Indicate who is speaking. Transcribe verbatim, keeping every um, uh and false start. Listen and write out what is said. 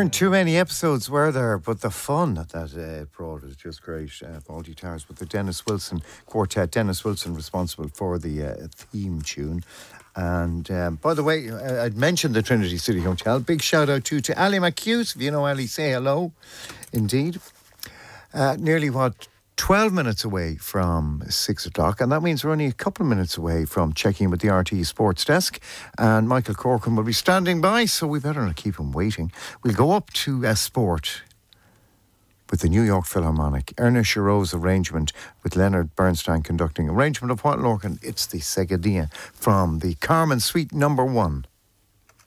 Speaker 1: weren't too many episodes, were there? But the fun that that uh, brought was just great. Uh, Baldy Towers with the Dennis Wilson Quartet. Dennis Wilson responsible for the uh, theme tune. And um, by the way, uh, I'd mentioned the Trinity City Hotel. Big shout out too to Ali McHughes. If you know Ali, say hello. Indeed. Uh, nearly what? twelve minutes away from six o'clock, and that means we're only a couple of minutes away from checking with the R T E Sports Desk, and Michael Corcoran will be standing by, so we better not keep him waiting. We'll go up to uh, sport with the New York Philharmonic. Ernest Giroux arrangement with Leonard Bernstein conducting arrangement of what, Lorcan? It's the Segadilla from the Carmen Suite number one.